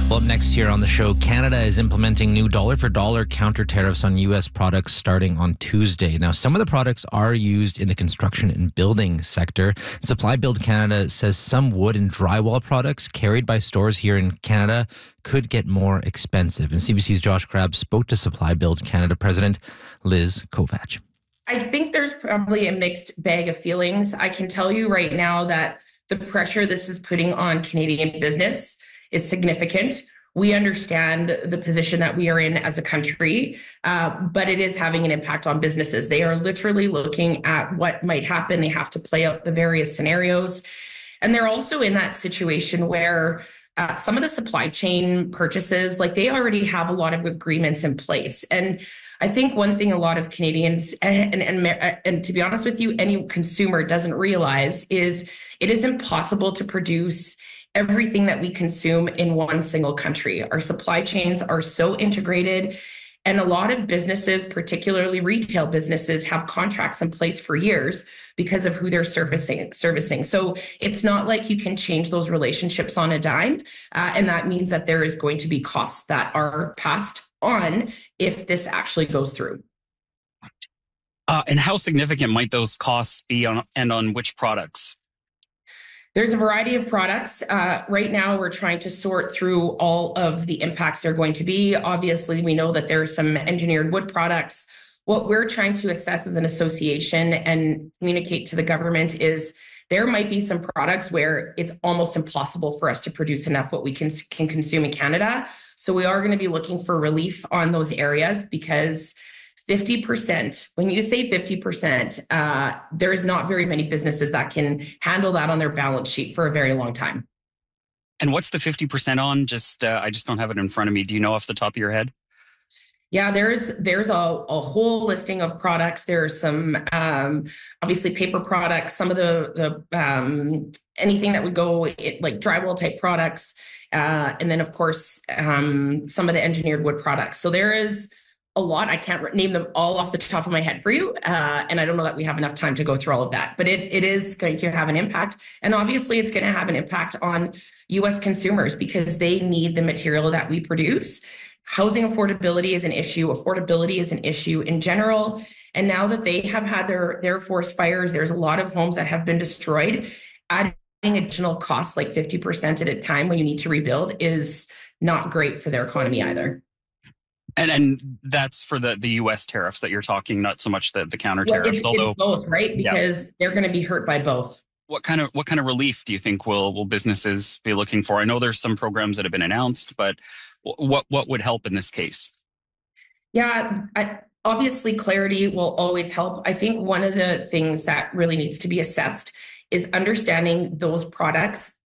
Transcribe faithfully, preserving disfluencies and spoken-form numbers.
Well, up next here on the show, Canada is implementing new dollar-for-dollar counter tariffs on U S products starting on Tuesday. Now, some of the products are used in the construction and building sector. Supply Build Canada says some wood and drywall products carried by stores here in Canada could get more expensive. And C B C's Josh Crabb spoke to Supply Build Canada President Liz Kovach. I think there's probably a mixed bag of feelings. I can tell you right now that the pressure this is putting on Canadian business is significant. We understand the position that we are in as a country, uh, but it is having an impact on businesses. They are literally looking at what might happen. They have to play out the various scenarios. And they're also in that situation where uh, some of the supply chain purchases, like they already have a lot of agreements in place. And I think one thing a lot of Canadians, and, and, and, and to be honest with you, any consumer doesn't realize is it is impossible to produce everything that we consume in one single country. Our supply chains are so integrated, and a lot of businesses, particularly retail businesses, have contracts in place for years because of who they're servicing. servicing. So it's not like you can change those relationships on a dime, uh, and that means that there is going to be costs that are passed on if this actually goes through. Uh, and how significant might those costs be on, and on which products? There's a variety of products. Uh, right now, we're trying to sort through all of the impacts they're going to be. Obviously, we know that there are some engineered wood products. What we're trying to assess as an association and communicate to the government is there might be some products where it's almost impossible for us to produce enough what we can, can consume in Canada. So we are going to be looking for relief on those areas because fifty percent, when you say fifty percent, uh, there's not very many businesses that can handle that on their balance sheet for a very long time. And what's the fifty percent on? Just uh, I just don't have it in front of me. Do you know off the top of your head? Yeah, there's there's a, a whole listing of products. There's some um, obviously paper products, some of the the um, anything that would go it, like drywall type products, uh, and then of course um, some of the engineered wood products. So there is a lot. I can't name them all off the top of my head for you. Uh, and I don't know that we have enough time to go through all of that, but it, it is going to have an impact. And obviously it's going to have an impact on U S consumers because they need the material that we produce. Housing affordability is an issue. Affordability is an issue in general. And now that they have had their, their forest fires, there's a lot of homes that have been destroyed. Adding additional costs like fifty percent at a time when you need to rebuild is not great for their economy either. And and that's for the, the U S tariffs that you're talking, not so much the, the counter well, tariffs. It's, although, it's both, right? Because yeah. they're going to be hurt by both. What kind of what kind of relief do you think will will businesses be looking for? I know there's some programs that have been announced, but what what would help in this case? Yeah, I, obviously clarity will always help. I think one of the things that really needs to be assessed is understanding those products